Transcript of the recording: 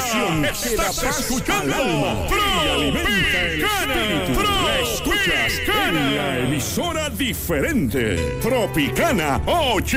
estación que da paz al alma y alimenta el espíritu. La escuchas en la emisora diferente. Tropicana 8.